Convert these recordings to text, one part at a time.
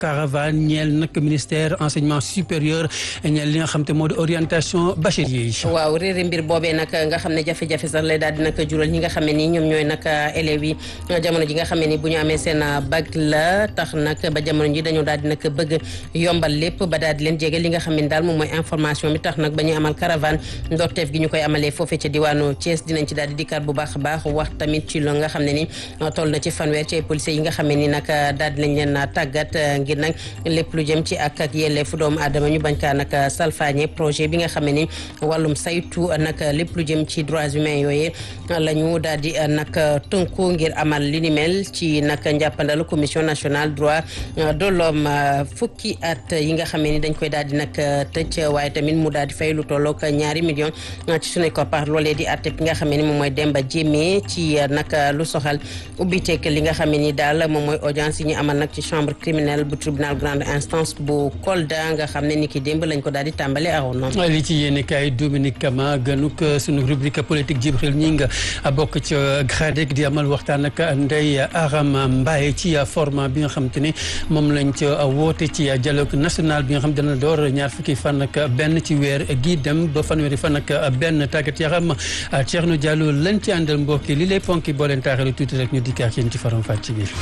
caravane ñeel nag ministère enseignement supérieur ñeel li nga xam te moo di orientation bachelier yi. waaw réeri mbir boobee nag nga xam ne jafe-jafe sax lay daal di nag jural ñi nga xam ne nii ñoom ñooy nag élèves yi jamono ji nga xam ne ni bu ñu amee seen bac la tax nag ba jamono ji dañoo daal di nag bëgg yombal lépp ba daal di leen jege li nga xam ne daal moom mooy information bi tax nag ba ñu amal caravane ndorteef gi ñu koy amalee foofee ca diwaanu Thiès dinañ ci daal di dikkaat bu baax a baax wax tamit ci lo nga xam ne ni toll na ci fanweer ci ay policiers yi nga xam ne ni nag daal di lañ leen tàggat ngir nag lépp lu jëm ci ak yelleefu doomu aadama ñu bañ kaa nag salfaañe projet bi nga xam ne ni wàllum saytu nag lépp lu jëm ci droits humains yooyu la ñu daal di nag tënku ngir amal li ni mel ci nag njàppandalu commission nationale droit de l'homme fukki at yi nga xam ne ni dañ koy daal di nag tëj waaye tamit mu daal di fay lu tolloog 2 millions ci suñu koppar loolee di àtte bi nga xam ne ni moom mooy Demba Diémé ci nag lu soxal ubbiteeg li nga xam ne ni daal moom mooy audience yi ñu amal nag ci chambre criminelle bu tribunal grande instance bu Kolda nga xam ne ni ki démb lañ ko daal di tàmbale aroon li ci yéene kaay Dominique Kama gënuk sunu rubrique politique Djibril ñi nga bokk ci GRADEC di amal waxtaan ak Ndeye Arama Mbaye ci format bi nga xam te ne moom lañ ca woote ci dialogue national bi nga xam dana door 20 fan ak benn ci weer gi dem ba fanweeri fan ak benn tàggat yaram Thierno Diallo lañ ci àndal mbokki li lay ponki boo leen taaxalu tuuti rek ñu dikkaat yéen ci faram fàcc bi.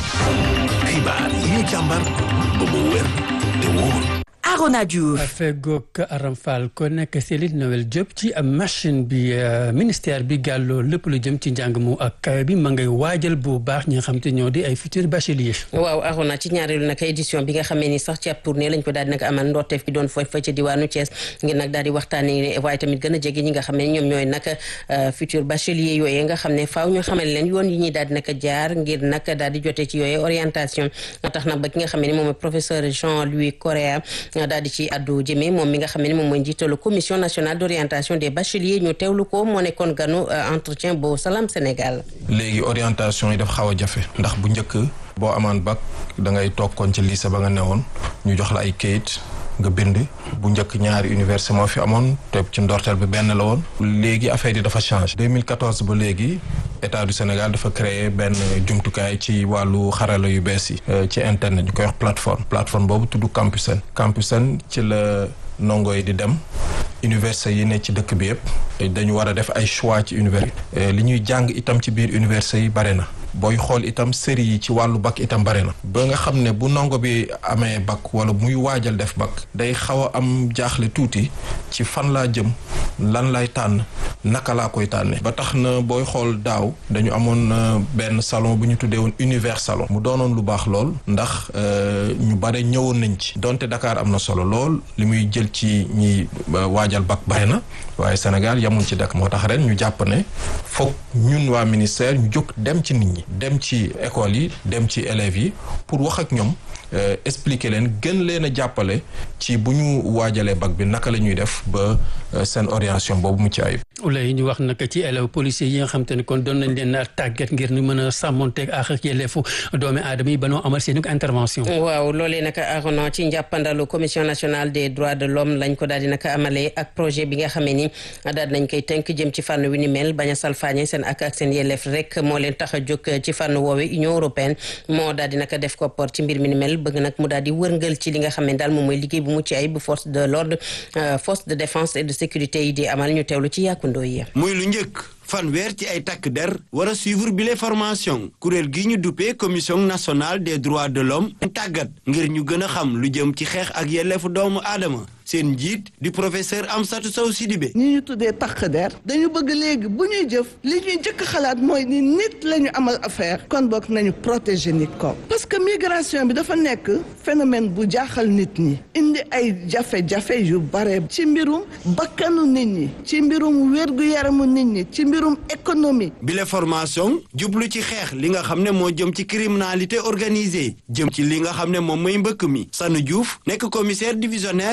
xibaar yi ñu càmbar ba mu wér te wóor. Arona Diouf fegook Aram Fall ko nekk Céline Noël Diop ci machine bi ministère bi gàlloo lépp lu jëm ci njàng mu ak kawe bi ma ngay waajal bu baax ñi nga xam te ñoo di ay futurs bacheliers. waaw Arona ci ñaareelu nag édition bi nga xam ne ni sax ci ab tournée lañ ko daal di nag amal ndorteef gi doon foofu fa ci diwaanu Thiès ngir nag daal di waxtaanee waaye tamit gën a jege ñi nga xam ne ñoom ñooy nag futurs bacheliers yooyu nga xam ne faaw ñu xamal leen yoon yi ñuy daal di nag jaar ngir nag daal di jotee ci yooyu orientation tax nag ba ki nga xam ne ni moom mooy professeur Jean-Louis Correa daal di ci addu jëmee moom mi nga xam ne moom mooy njiitalu commission nationale d'orientation des bacheliers ñu teewlu ko moo nekkoon ganu entretien bu Salam Sénégal. léegi orientation yi dafa xaw a jafe ndax bu njëkk boo amaan bac da ngay toog kon ci lycée ba nga newoon ñu jox la ay kayit nga bind bu njëkk ñaari université moo fi amoon te ci ndorteel bi benn la woon. léegi affaire yi dafa changé 2014 ba léegi état du Sénégal dafa créer benn jumtukaay ci wàllu xarala yu bees yi ci internet ñu koy wax plateforme boobu tudd Campusen ci la ndongo yi di dem université yi ne ci dëkk bi yëpp dañu war a def ay choix ci université li ñuy jàng itam ci biir université yi bare na booy xool itam série yi ci wàllu bac itam bare na ba nga xam ne bu ndongo bi amee bac wala muy waajal def bac day xaw a am jaaxle tuuti ci fan laa jëm lan lay tànn naka laa koy tànne ba tax na booy xool daaw dañu amoon benn salon bu ñu tuddee woon univers salon mu doonoon lu baax lool ndax ñu bare ñëwoon nañ ci donte Dakar am na solo lool li muy jël ci ñi waajal bac bare na waaye Sénégal yamul ci Dakar moo tax ren ñu jàpp ne foog ñun waa ministère ñu jóg dem ci nit ñi dem ci école yi dem ci élèves yi pour wax ak ñoom expliquer leen gën leen a jàppale ci bu ñu waajalee bac bi naka la ñuy def ba seen orientation boobu mu ci ayib. Oulay ñu wax naka ci élèves policiers yi nga xam te ne kon doon nañ leen tàggat ngir ñu mën a sàmmonteeg ak yelleefu doomi aadama yi ba noo amal seen intervention. waaw loolee naka Arona ci njàppandalu commission nationale des droits de l'homme lañ ko daal di naka amalee ak projet bi nga xamee ni daal nañ koy tënk jëm ci fànn wi ni mel bañ a salfaañe seen ak seen yelleef rek moo leen tax a jóg ci fànn woowe Union européenne moo daal di naka def koppar ci mbir mi ni mel bëgg nag mu daal di wërngal ci li nga xam ne daal moom mooy liggéey bu mucc ayib bu force de l'ordre force de défense et de sécurité yi di amal ñu teewlu ci yàkkundoo yi. muy lu njëkk fanweer ci ay takk der war a suivre bile formation kuréel gi ñu duppee commission nationale des droits de l'homme tàggat ngir ñu gën a xam lu jëm ci xeex ak yelleefu doomu aadama seen njiit di professeur Amsatou Sow Sidibé. ñi ñu tuddee takk der dañu bëgg léegi bu ñuy jëf li ñuy jëkk xalaat mooy ni nit la ñu amal affaire kon boog nañu protéger nit ko parce que migration bi dafa nekk phénomène bu jaaxal nit ñi indi ay jafe-jafe yu bare ci mbirum bakkanu nit ñi ci mbirum wér-gu-yaramu nit ñi ci mbirum économie. bile formation jublu ci xeex li nga xam ne moo jëm ci criminalité organisée jëm ci li nga xam ne moom mooy mbëkk mi Sanu Diouf nekk commissaire divisionnaire doon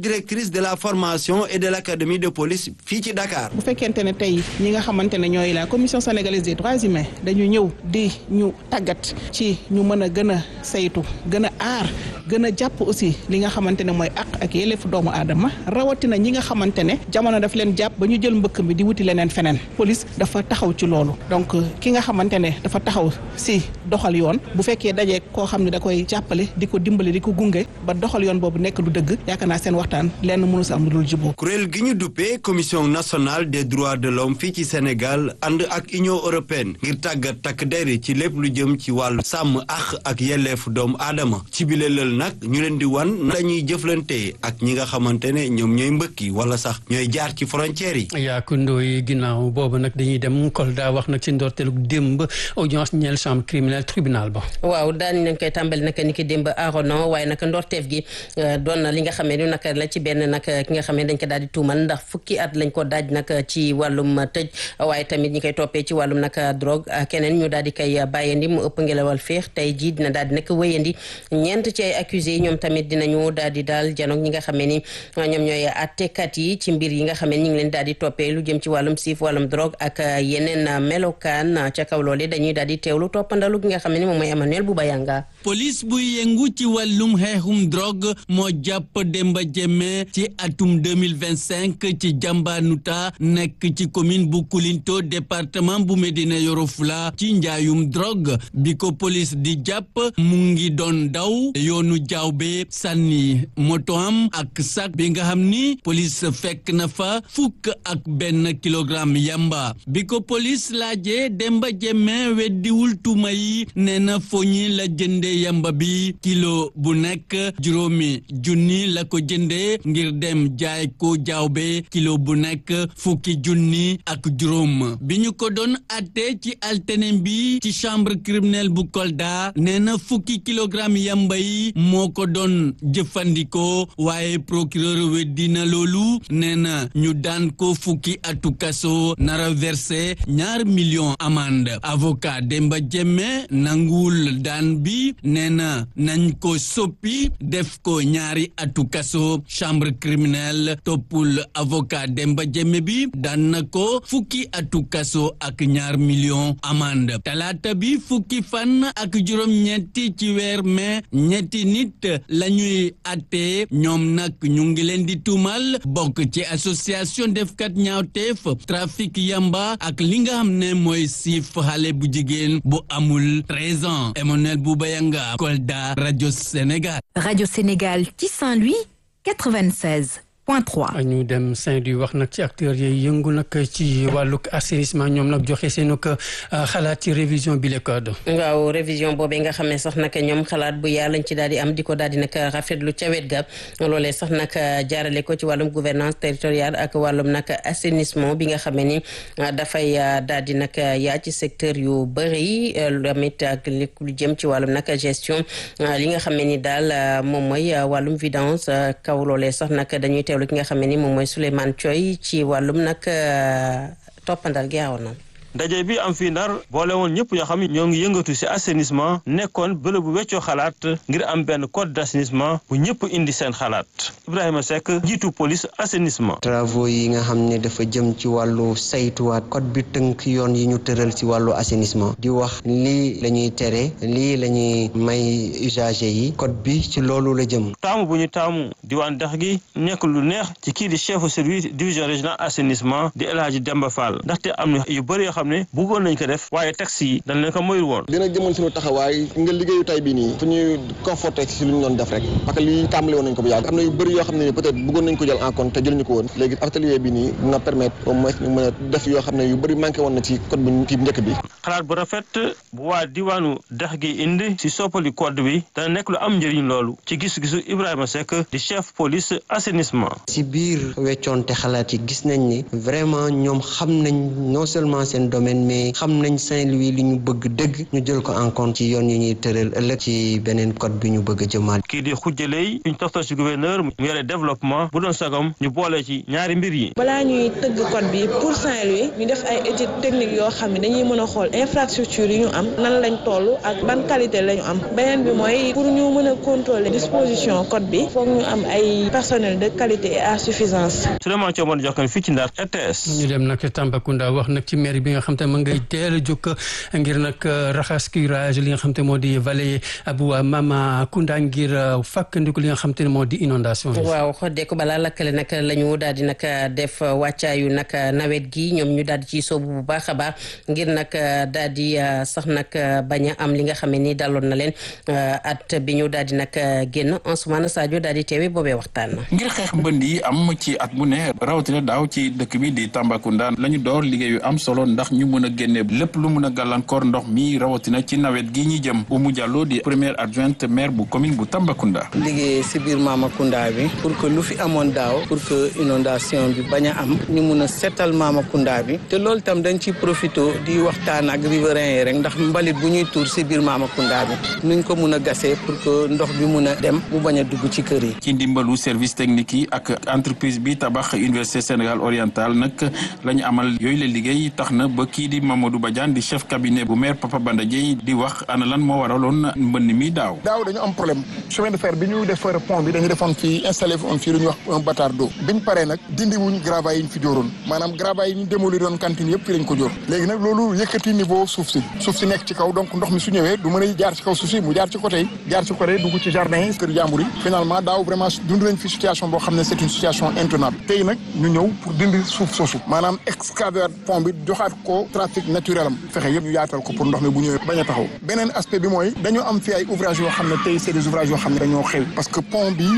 directrice de la formation et de l'académie de police fii ci Dakar. bu fekkente ne tey ñi nga xamante ne ñooy la commission sénégalaise des droits humains dañu ñëw di ñu tàggat ci ñu mën a gën a saytu gën a aar gën a jàpp aussi li nga xamante ne mooy àq ak yelleefu doomu aadama rawatina ñi nga xamante ne jamono daf leen jàpp ba ñu jël mbëkk mi di wuti leneen feneen police dafa taxaw ci loolu donc ki nga xamante ne dafa taxaw si doxal yoon bu fekkee dajee koo xam ne da koy jàppale di ko dimbali di ko gunge ba doxal yoon boobu nekk lu dëgg yaakaar naa seen waxtaan lenn mënu si am lu dul jubóo. kuréel gi ñu duppee commission nationale des droits de l'homme fii ci Sénégal ànd ak Union européenne ngir tàggat takk der ci lépp lu jëm ci wàllu sàmm àq ak yelleefu doomu aadama ci bile lël nag ñu leen di wan la ñuy jëflante ak ñi nga xamante ne ñoom ñooy mbëkki wala sax ñooy jaar ci frontières yi. yaa kundoo yi ginnaaw boobu nag dañuy dem Kolda wax nag ci ndorteelu démb audience ñeel chambre criminelle tribunal ba. waaw daañu leen koy tàmbali nag ni ki démb Arono waaye nag ndorteef gi doon na li nga xamee ni nag la ci benn nag ki nga xamee dañ ko daal di tuumal ndax fukki at lañ ko daaj nag ci wàllum tëj waaye tamit ñi koy toppee ci wàllum nag drogue keneen ñu daal di koy bàyyandi mu ëpp ngelawal féex tey jii dina daal di nag wéyandi ñeent ci ay accusé yi ñoom tamit dinañu daal di daal janoog ñi nga xamee ni ñoom ñooy attekat yi ci mbir yi nga xamee ñi ngi leen daal di toppee lu jëm ci wàllum siif wàllum drogue ak yeneen melokaan ca kaw loole dañuy daal di teewlu toppandalu gi nga xamee ni moom mooy Emmanuel Boubayanga. police buy yëngu ci wàllum xeexum drogue moo jàpp Demba Jemme ci atum 2025 ci Jambanuta nekk ci commune bu Kulinto département bu Médina Yoro Foulah ci njaayum drogue bi ko police di jàpp mu ngi doon daw yoonu Diaobé sànni moto am ak sac bi nga xam ni police fekk na fa 1 kilogramme yamba bi ko police laajee Demba Jemme weddiwul tuuma yi nee na foñi la jënde yamba bi kilo bu nekk $5,000 la ko jëndee ngir dem jaay ko Diaobé kilo bu nekk $50,000 bi ñu ko doon atte ci altene bi ci chambre criminelle bu Kolda nee na 10 kilogramme yamba yi moo ko doon jëfandikoo waaye procureur weddina loolu nee na ñu daan ko 10 atu kaso nara versé $2 millions amende avocat Demba Jemme nanguwul daan bi nee na nañ ko soppi def ko 2 atu kaso chambre criminelle toppul avocat Demba Jemme bi daan na ko 10 atu kaso ak $2 millions amende talaata bi 10 fan ak juróom-ñetti ci weer mai ñetti nit lañuy atte ñoom nag ñu ngi leen di tuumal bokk ci association defkat ñaawteef trafic yamba ak li nga xam ne mooy siif xale bu jigéen bu amul 13 ans Emmanuel Boubayanga Kolda Radio Sénégal. Radio Sénégal ci Saint-Louis 96.3. ñu dem Saint-Louis wax nag ci acteurs yi yëngu nag ci wàllug assainissement ñoom nag joxe seen xalaat ci révision bi le code. waaw révision boobee nga xam ne sax nag ñoom xalaat bu yaa lañ ci daal di am di ko daal di nag rafetlu ca wet ga loolee sax nag jaarale ko ci wàllum gouvernance territoriale ak wàllum nag assainissement bi nga xam ne ni dafay daal di nag yaa ci secteur yu bëri tamit ak lu jëm ci wàllum nag gestion li nga xam ne ni daal moom mooy wàllum vidange kaw loolee sax nag dañuy teewlu ki nga xam ne ni moom mooy Souleymane Thioy ci wàllum nag toppandal gi awoon na. ndaje bi am fii Ndar boole woon ñëpp ñoo xam ne ñoo ngi yëngatu ci assainissement nekkoon bërëb bu weccoo xalaat ngir am benn code d'assainissement bu ñëpp indi seen xalaat Ibrahima Seck jiitu police assainissement. travaux yi nga xam ne dafa jëm ci wàllu saytuwaat code bi tënk yoon yi ñu tëral ci wàllu assainissement di wax lii la ñuy tere lii la ñuy may usager yi code bi ci loolu la jëm. taamu bu ñu taamu diwaan dex gi nekk lu neex ci kii di chef service division régional assainissement di El Hadji Demba Fall ndaxte am na yu bëri yoo xam ne bëggoon nañ ko def waaye taxi yi dañ leen ko moyul woon. dina jëmal suñu taxawaay nga liggéeyu tay bi nii fu ñuy conforté ci lu ñu doon def rek parce que lii tàmbali woon nañ ko bu yàgg am na yu bëri yoo xam ne peut-être bëggoon nañ ko jël en compte te jëluñu ko woon léegi atelier bi nii dina permettre au moins ñu mën a def yoo xam ne yu bëri manqué woon na ci code bu ci njëkk bi. xalaat bu rafet bu waa diwaanu dex gi indi ci soppali code bi dana nekk lu am njëriñ loolu ci gis-gisu Ibrahima Seck di chef police assainissement. ci biir weccoonte xalaat yi gis nañ ni vraiment ñoom xam nañ non seulement seen domaine mais xam nañ Saint-Louis li ñu bëgg dëgg ñu jël ko en compte ci yoon yi ñuy tëral ëllëg ci beneen code bi ñu bëgg a jëmaat. kii di xujjaley ñu toftal ci gouverneur mu yore développement bu doon sagam ñu boole ci ñaari mbir yi. balaa ñuy tëgg code bi pour Saint-Louis ñu def ay études techniques yoo xam ne dañuy mën a xool infrastructure yi ñu am nan lañ toll ak ban qualité la ñu am beneen bi mooy pour ñu mën a contrôler disposition code bi foog ñu am ay personnel de qualité et à suffisance. Souleymane Thiaw moo jokkoo fii ci Ndar RTS. ñu dem nag Tambacounda wax nag ci maire bi nga xam te ma ngay teel a jóg ngir nag raxas curage li nga xam te moo di vallée bu Mamakunda ngir fàkkandiku li nga xam te ne moo di inondation. waaw xoddeeku balaa lakkale nag la ñu daal di nag def wàccaayu nag nawet gi ñoom ñu daal di ciy soobu bu baax a baax ngir nag daal di sax nag bañ a am li nga xam ne ni daloon na leen at bi ñu daal di nag génn Ansoumana Sadio daal di teewe boobee waxtaan. ngir xeex mbënd yi am ci at mu ne rawatina daaw ci dëkk bi di Tambacounda la ñu door liggéey yu am solo ndax ñu mën a génne lépp lu mën a gàllankoor ndox mi rawatina ci nawet gi ñi jëm Oumou Diallo di première adjointe maire bu commune bu Tambacounda. liggéey si biir Mamakunda bi pour que lu fi amoon daaw pour que inondation bi bañ a am ñu mun a seetal Mamakunda bi te loolu tam dañ ci profité di waxtaan ak riverains yi rek ndax mbalit bu ñuy tuur si biir Mamakunda bi nuñ ko mun a gasee pour que ndox bi mun a dem mu bañ a dugg ci kër yi. ci ndimbalu service technique yi ak entreprise bi tabax Université Sénégal Oriental nag la ñu amal yooyu la liggéey tax na ba kii di Mamadou Badiane di chef cabinet bu maire Papa Banda Dièye di wax ana lan moo waraloon mbënn mi daaw dañu am problème chemin de fer bi ñu defar pont bi dañu defoon fii installé woon fii lu ñuy wax un bâtard d'eau biñ paree nag dindi wuñ gravaay yi ñu fi jóoroon maanaam gravaay yi ñu démoli doon cantine yëpp fii lañ ko jóor léegi nag loolu yëkkati niveau suuf si nekk ci kaw donc ndox mi su ñëwee du mën a jaar ci kaw suuf si mu jaar ci côté yi jaar ci côté dugg ci jardin yi kër jàmbur yi finalement daaw vraiment dund nañ fi situation boo xam ne c'est une situation intenable tey nag ñu ñëw pour dindi suuf soosu maanaam excaver pont bi joxaat ko trafic naturel am fexe yëpp ñu yaatal ko pour ndox mi bu ñëwee bañ a taxaw beneen aspect bi mooy dañoo am fi ay ouvrages yoo xam ne tey c'est des ouvrages yoo xam ne dañoo xew parce que pont bi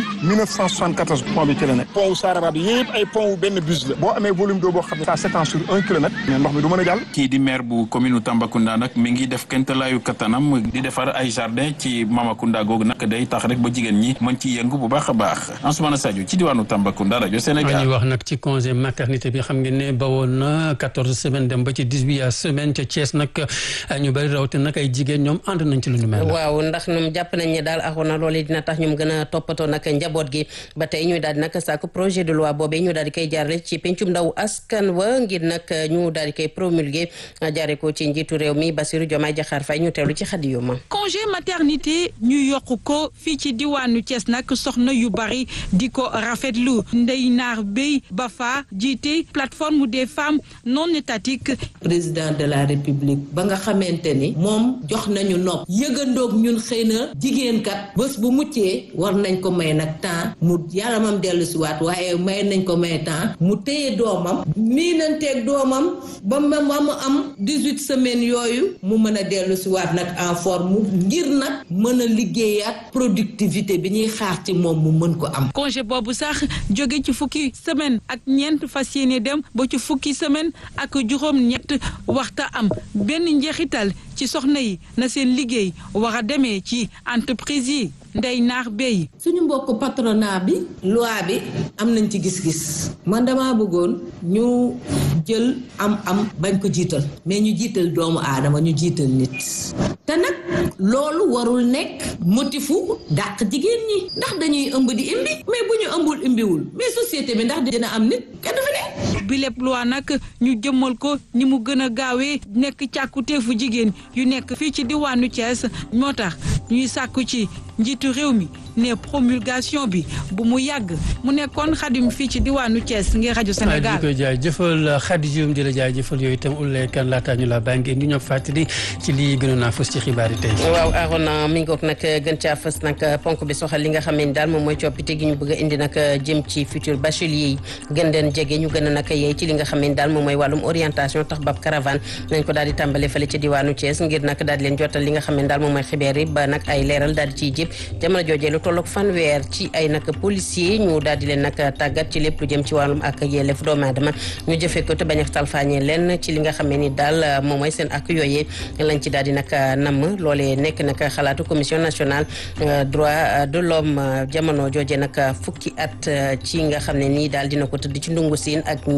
1974 pont bi ci la nekk pont wu Saraba bi yëpp ay pont wu benn bus la boo amee volume d'eau boo xam ne ça s'étend sur 1 kilomètre mais ndox mi du mën a jàll. kii di maire bu commune Tambacounda nag mi ngi def kentalaayu kattanam di defar ay jardin ci Mamakunda googu nag day tax rek ba jigéen ñi mën ci yëngu bu baax a baax Ansoumana Sadio ci diwaanu Tambacounda rajo Sénégal. ñu wax nag ci congé maternité bi xam ngeen ne bawoon na 14 semaines dem ba ci 18 semaines ca Thiès nag ñu bari rawatina nag ay jigéen ñoom ànd nañ ci lu ñu mel. waaw ndax ñoom jàpp nañ ne daal axoon na loolu dina tax ñoom gën a toppatoo nag njaboot gi ba tey ñu daal di nag sàkku projet de loi boobee ñu daal di koy jaarale ci pencum ndaw askan wa ngir nag ñu daal di koy promulguer jaare ko ci njiitu réew mi Bassirou Diomaye Diakhar Faye ñu teewlu ci Khady Youma. congé maternité ñu yokk ko fii ci diwaanu Thiès nag soxna yu bari di ko rafetlu Ndeye Naar Bey Bafa jiite plateforme des femmes non étatiques. président de la république ba nga xamante ni moom jox nañu nopp yëgandoog ñun xëy na jigéen kat bés bu muccee war nañ ko may nag temps mu yaramam dellu si waat waaye may nañ ko may temps mu téye doomam miinanteeg doomam ba mu am 18 semaines yooyu mu mën a dellu si waat nag en forme ngir nag mën a liggéeyaat productivité bi ñuy xaar ci moom mu mën ko am. congé boobu sax jóge ci fukki semaine ak ñeent fas yéene dem ba ci fukki semaine ak juróom-ñett waxta am benn njeexital ci soxna yi na seen liggéey war a demee ci entreprise yi. Ndeye Naar Bey. suñu mbokk patronat bi loi bi am nañ ci gis-gis man dama bëggoon ñu jël am bañ ko jiital mais ñu jiital doomu aadama ñu jiital nit te nag loolu warul nekk motifu dàq jigéen ñi ndax dañuy ëmb di imbi mais bu ñu ëmbul imbiwul mais société bi ndax dina am nit kenn du fi ne. bi lépp loi nag ñu jëmmal ko ni mu gën a gaawee nekk càkkuteefu jigéen yu nekk fii ci diwaanu Thiès moo tax ñuy sàkku ci njiitu réew mi ne promulgation bi bu mu yàgg mu nekkoon Xadim fii ci diwaanu Thiès ngir rajo Sénégal. di ko jaajëfal Khady Dioum di la jaajëfal yooyu itam Oulaye Kane laataa ñu la bàyyi ngeen di ñëw fàttali ci lii gënoon naa fës ci xibaar yi tey. waaw Arona mi ngoog nag gën caa fës nag ponk bi soxal li nga xam ne daal moom mooy coppite gi ñu bëgg a indi nag jëm ci futur bachelier yi gën leen jege ñu gën a nag yey ci li nga xam ne daal moom mooy wàllum orientation tax bab caravane nañ ko daal di tàmbale fële ci diwaanu Thiès ngir nag daal di leen jotal li nga xam ne daal moom mooy xibaar yi ba nag ay leeral daal di ciy jëm jamono joojee lu tolloog fanweer ci ay nag policier ñu daal di leen nag tàggat ci lépp lu jëm ci wàllum ak yelleef doomu aadama ñu jëfee ko te bañ a salfaañee leen ci li nga xam ne ni daal moom mooy seen ak yooyee lañ ci daal di nag namm loolee nekk nag xalaatu commission nationale droit de l'homme jamono joojee nag fukki at ci nga xam ne nii daal dina ko tëdd ci ndungu siin ak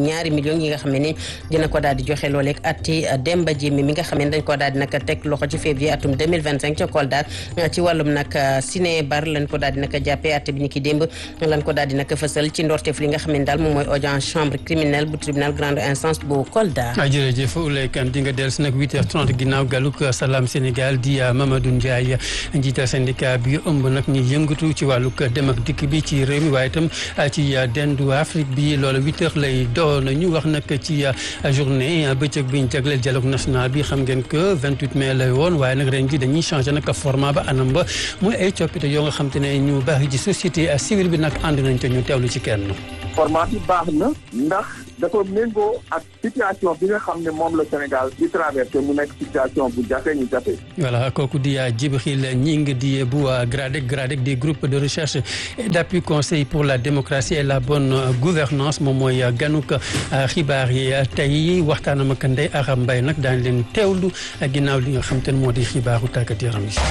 2 millions yi nga xam ne ni dina ko daal di joxe looleeg atti Demba Diémé mi nga xam ne dañ ko daal di nag teg loxo ci février atum 2025 ca Kolda ci wàllum nag ciné bar lañ ko daal di nag jàppee atte bi ni ki démb lañ ko daal di nag fësal ci ndorteef li nga xam ne daal moom mooy audience chambre criminelle bu tribunal grande instance bu Kolda. jërëjëf Oulay Kane di nga dellu si nag 8h30 ginnaaw galuk Salam Sénégal di Mamadou Ndiaye njiital syndicat bi ëmb nag ñi yëngatu ci wàllug dem ak dikk bi ci réew mi waaye itam ci dendu Afrique bi loolu 8h lay doon ñu wax nag ci journée bëccëg bi ñu jagleel dialogue national bi xam ngeen que 28 mai lay woon waaye nag ren ji dañuy changé nag format ba anam ba muy ay coppite yoo nga xam te ne ñu baax ci société civile bi nag ànd nañ te ñu teewlu ci kenn. format bi baax na ndax dafa méngoo ak situation bi nga xam ne moom la Sénégal di traversé mu nekk situation bu jafe ñu jafe. voilà kooku di Djibril Gning di bu GRADEC des groupes de recherche et d'appui conseil pour la démocratie et la bonne gouvernance moom mooy ganuk xibaar yi tey waxtaanam ak Ndeye Aram Mbaye nag daañu leen teewlu ginnaaw li nga xam te ne moo di xibaaru tàggat yaram yi.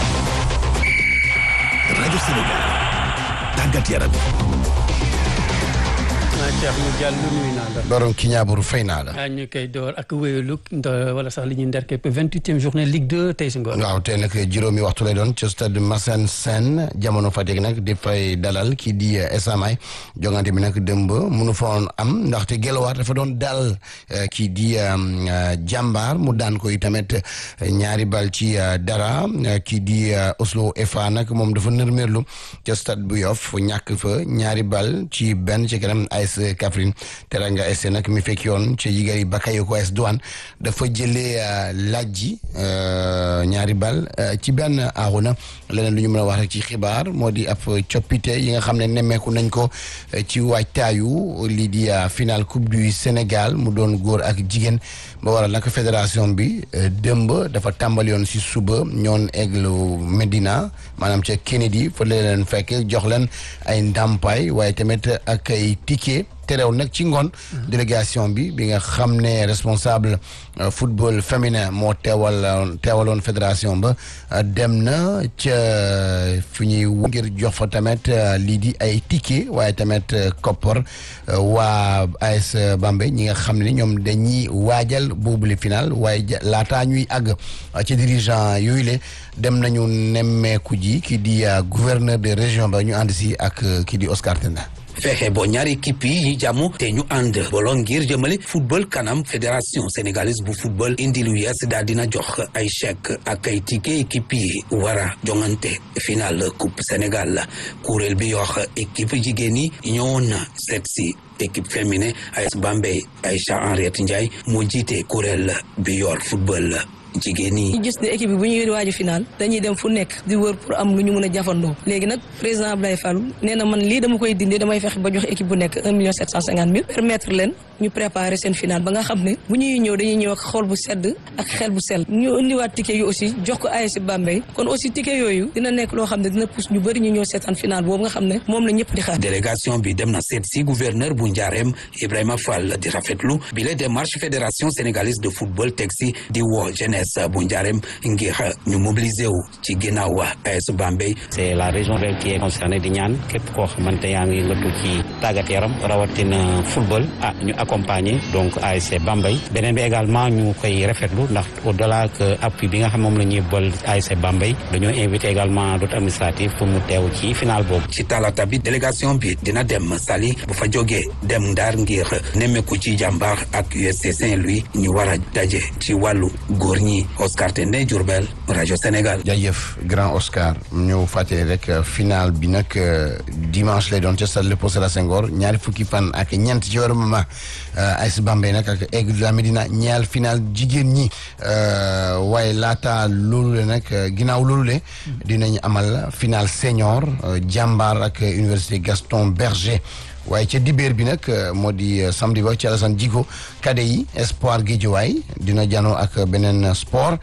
rajo Sénégal tàggat yaram. Cheikh ñu jàll nuyu naa la. borom ki ñaaburu fay naa la. ñu koy door ak wéyalu wala sax li ñuy nderke 28e journée Ligue 2 tey si ngoon. waaw tey nag juróomi waxtu lay doon ci stade Massène Sène jamono Fatick nag di fay dalal kii di Esamay jongante bi nag dëmb mënu fa woon am ndaxte Guelwaar dafa doon dal kii di jàmbaar mu daan ko tamit ñaari bal ci dara kii di Oslo FA nag moom dafa nërmeerlu ci stade bu Yoff ñàkk fa ñaari bal ci benn ci kanam AS Kaffrine Teranga SC nag mi fekk yoon ci Yigari Bakayoko AS Douane dafa jëlee lajji ñaari bal ci benn aaruna leneen lu ñu mën a wax rek ci xibaar moo di ab coppite yi nga xam ne nemmeeku nañ ko ci waajtaayu lii di final coupe du Sénégal mu doon góor ak jigéen ba waral nag fédération bi dëmb dafa tàmbali yoon si suba ñoon Aigle Médina maanaam ca Kennedy fa leen fekk jox leen ay ndàmpaay waaye tamit ak ay ticket terew nag ci ngoon délégation bi nga xam ne responsable football féminin moo teewaloon fédération ba dem na ca fu ñuy ngir jox fa tamit lii di ay ticket waaye tamit koppar waa AS Bambey ñi nga xam ne ñoom dañuy waajal boobule final waaye laataa ñuy àgg ci dirigeant yooyu le dem nañu nemmeeku ji kii di gouverneur de région ba ñu ànd si ak kii di Oscar Tenda fexe bo ñaari équipe yi jàmm te ñu ànd booloo ngir jëmale football kanam fédération sénégalaise bu football indi lu yees daal dina jox ay chèque ak ay ticket équipe yi wara jongante final coupe Sénégal kuréel bi yox équipe jigéen yi ñëwoon na seet si équipe féminin AS Bambey Aïcha Henriette Ndiaye moo jiite kuréel bi yor football jigéen ñi. ñu gis ne équipe bi bu ñuy waaju final dañuy dem fu nekk di wër pour am lu ñu mën a jafandoo léegi nag président Abdoulaye Fall nee na man lii dama koy dindi damay fexe ba jox équipe bu nekk 1,750,000 permettre leen ñu préparer seen final ba nga xam ne bu ñuy ñëw dañuy ñëw ak xol bu sedd ak xel bu sell ñu indiwaat ticket yu aussi jox ko ASC Bambey kon aussi ticket yooyu dina nekk loo xam ne dina pousse ñu bëri ñu ñëw seetaan final boobu nga xam ne moom la ñëpp di xaar. délégation bi dem na seet si gouverneur bu Ndiarème Ibrahima Fall di rafetlu bi la démarche fédération sénégalaise de football teg si di woo jeunesse bu Ndiarème ngir ñu mobiliser wu ci ginnaaw AS Bambey. c'est la région qui est concernée di ñaan képp koo xamante yaa ngi yëngatu ci tàggat yaram rawatina football ñu accompagner donc ASC Bambey beneen bi également ñu koy rafetlu ndax au delà que appui bi nga xam moom la ñuy bol ASC Bambey dañoo invité également d'autres administratifs pour mu teew ci final boobu. ci talaata bi délégation bi dina dem Saly bu fa jógee dem Ndar ngir nemmeeku ci jàmbaar ak USC Saint-Louis ñu war a daje ci wàllu góor ñi. Oscar Tendé Diourbel rajo Sénégal. jaajëf grand Oscar ñu fàttali rek final bi nag dimanche lay doon ca stade Léopold Sédar Senghor ñaari fukki fan ak ñeent ci weeru mama AS Bambey nag ak Aigle de la Médina ñaar final jigéen ñi waaye laata loolu le nag ginnaaw loolu le dinañ amal final senior jàmbaar ak université Gaston Berger. waaye ca dibéer bi nag moo di samedi ba ci Alassane Djigo kade yi Espoir Guédiawaye dina janoo ak beneen sport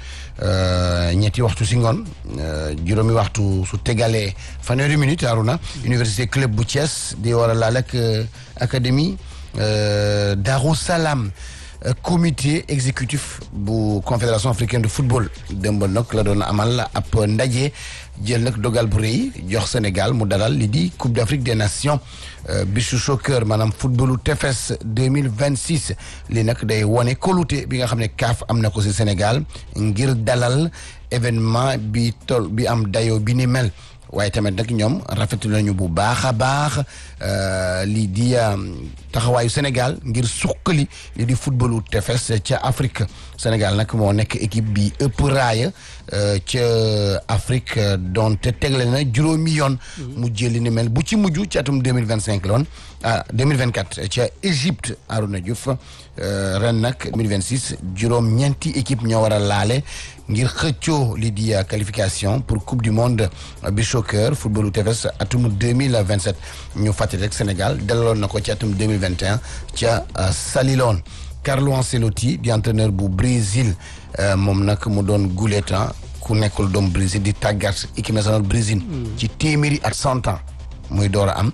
ñetti waxtu si ngoon juróomi waxtu su tegalee fanweeri minute Aruna université club bu Thiès di war a laal ak académie Darou Salam comité exécutif bu confédération africaine de football démb nag la doon amal ab ndaje jël nag dogal bu rëy jox Sénégal mu dalal li di Coupe d'Afrique des Nations bisu soccer maanaam footballu tefes 2026 li nag day wone kóolute bi nga xam ne CAF am na ko ci Sénégal ngir dalal événement bi am dayo bi ni mel waaye tamit nag ñoom rafetlu nañu bu baax a baax lii di taxawaayu Sénégal ngir suqali lii di footballu tefes ca Afrique Sénégal nag moo nekk équipe bi ëpp raaya ca Afrique donte tegle na juróomi yoon mu jëli ni mel bu ci mujj ci atum 2025 la woon 2024 ca Égypte Arouna Diouf ren nag 2026 juróom-ñeenti équipe ñoo war a laale ngir xëccoo li di qualification pour coupe du monde bi soccer footballu tefes atum 2027 ñu fàttali rek Sénégal dalaloon na ko ci atum 2021 ca Salilone. Carlo Ancelotti di entraîneur bu Brésil moom nag mu doon guletan ku nekkul doom Brésil di tàggat équipe nationale Brésil ci téeméeri at 100 ans muy door a am